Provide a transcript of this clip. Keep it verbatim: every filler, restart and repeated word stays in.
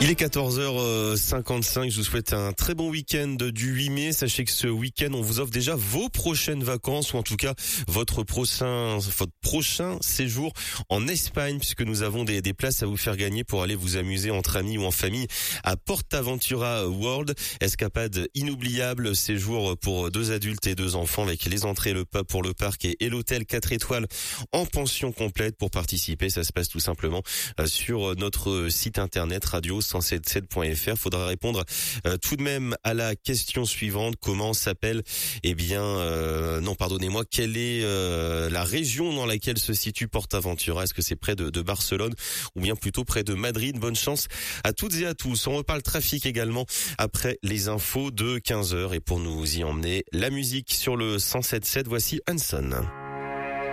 Il est quatorze heures cinquante-cinq, je vous souhaite un très bon week-end du huit mai. Sachez que ce week-end, on vous offre déjà vos prochaines vacances, ou en tout cas votre prochain, votre prochain séjour en Espagne, puisque nous avons des, des places à vous faire gagner pour aller vous amuser entre amis ou en famille à PortAventura World. Escapade inoubliable, séjour pour deux adultes et deux enfants avec les entrées, le pub pour le parc et, et l'hôtel quatre étoiles en pension complète. Pour participer, ça se passe tout simplement sur notre site internet radio cent soixante-dix-sept point f r. Faudra répondre euh, tout de même à la question suivante: comment s'appelle Eh bien, euh, non, pardonnez-moi. Quelle est euh, la région dans laquelle se situe PortAventura? Est-ce que c'est près de, de Barcelone ou bien plutôt près de Madrid? Bonne chance à toutes et à tous. On reparle trafic également après les infos de quinze heures, et pour nous y emmener, la musique sur le cent soixante-dix-sept. Voici Hanson.